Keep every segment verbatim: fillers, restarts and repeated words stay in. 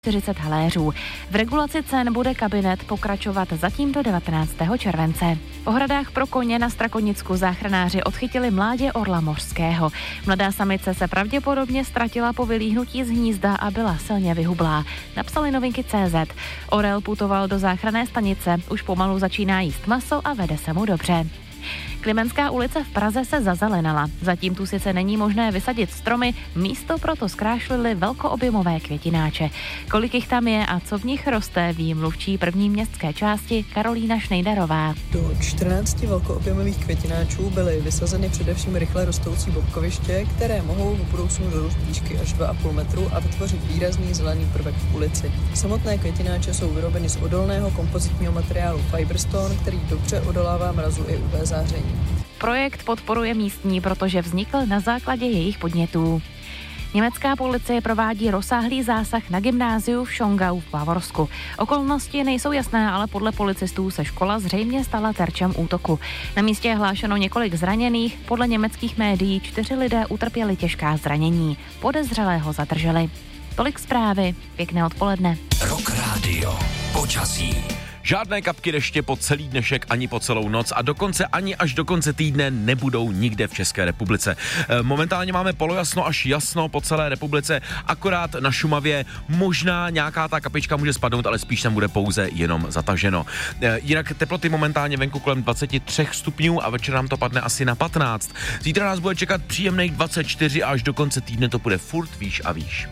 čtyřicet haléřů. V regulaci cen bude kabinet pokračovat zatím do devatenáctého července. Po hradách pro koně na Strakonicku záchranáři odchytili mládě orla mořského. Mladá samice se pravděpodobně ztratila po vylíhnutí z hnízda a byla silně vyhublá. Napsali novinky tečka cé zet. Orel putoval do záchranné stanice, už pomalu začíná jíst maso a vede se mu dobře. Klimenská ulice v Praze se zazelenala. Zatím tu sice není možné vysadit stromy, místo proto zkrášlili velkoobjemové květináče. Kolik jich tam je a co v nich roste, ví mluvčí první městské části Karolína Šnejdarová. Do čtrnácti velkoobjemových květináčů byly vysazeny především rychle rostoucí bobkoviště, které mohou v budoucnu dorůst výšky až dva a půl metru a vytvořit výrazný zelený prvek v ulici. Samotné květináče jsou vyrobeny z odolného kompozitního materiálu Fiberstone, který dobře odolává mrazu i ú vé záření. Projekt podporuje místní, protože vznikl na základě jejich podnětů. Německá policie provádí rozsáhlý zásah na gymnáziu v Schongau v Bavorsku. Okolnosti nejsou jasné, ale podle policistů se škola zřejmě stala terčem útoku. Na místě je hlášeno několik zraněných, podle německých médií čtyři lidé utrpěli těžká zranění. Podezřelého zadrželi. Tolik zprávy, pěkné odpoledne. Rock Radio, počasí. Žádné kapky deště po celý dnešek ani po celou noc a dokonce ani až do konce týdne nebudou nikde v České republice. Momentálně máme polojasno až jasno po celé republice, akorát na Šumavě možná nějaká ta kapička může spadnout, ale spíš tam bude pouze jenom zataženo. Jinak teploty momentálně venku kolem dvacet tři stupňů a večer nám to padne asi na patnáct. Zítra nás bude čekat příjemných dvacet čtyři a až do konce týdne to bude furt výš a výš.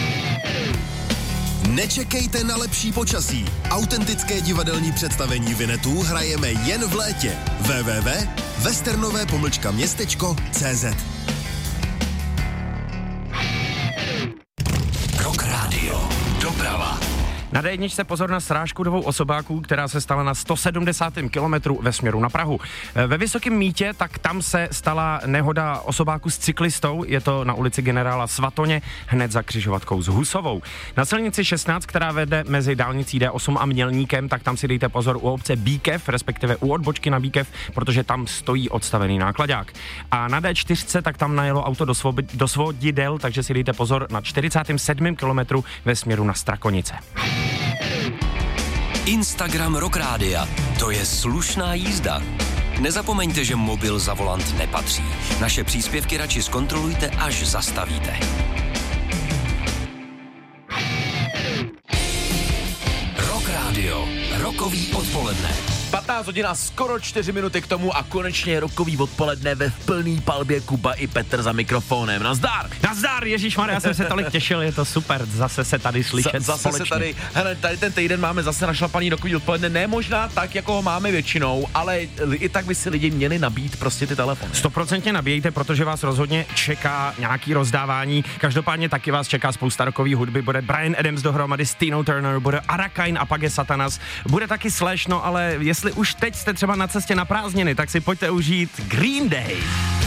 Nečekejte na lepší počasí. Autentické divadelní představení Vinetů hrajeme jen v létě. w w w tečka westernové pomlčka městečko tečka cé zet. Rock Radio. Doprava. Na dé jedničce pozor na srážku dvou osobáků, která se stala na sto sedmdesátém kilometru ve směru na Prahu. Ve Vysokém Mýtě, tak tam se stala nehoda osobáku s cyklistou, je to na ulici Generála Svatoně, hned za křižovatkou s Husovou. Na silnici šestnáct, která vede mezi dálnicí dé osm a Mělníkem, tak tam si dejte pozor u obce Bíkev, respektive u odbočky na Bíkev, protože tam stojí odstavený nákladák. A na dé čtyři, tak tam najelo auto do, svob- do Svodidel, takže si dejte pozor na čtyřicátém sedmém kilometru ve směru na Strakonice. Instagram Rock Rádia. To je slušná jízda. Nezapomeňte, že mobil za volant nepatří. Naše příspěvky radši zkontrolujte, až zastavíte. Rock Radio. Rokový odpoledne. patnáct hodin a skoro čtyři minuty k tomu a konečně rokový odpoledne ve plný palbě. Kuba i Petr za mikrofonem. Nazdar! Nazdar, ježišmarja, já jsem se tolik těšil, je to super, zase se tady slyšet Z, zase společně. se tady, hele, tady ten týden máme zase našlapaný rokový odpoledne, ne možná tak, jako ho máme většinou, ale i tak by si lidi měli nabít prostě ty telefony. Stoprocentně nabíjejte, protože vás rozhodně čeká nějaký rozdávání. Každopádně taky vás čeká spousta rokový hudby. Bude Bryan Adams dohromady s Tinou Turner, bude Arakain a pak je Satanas. Bude taky Slash, no ale jestli už teď jste třeba na cestě na prázdniny, tak si pojďte užít Green Day.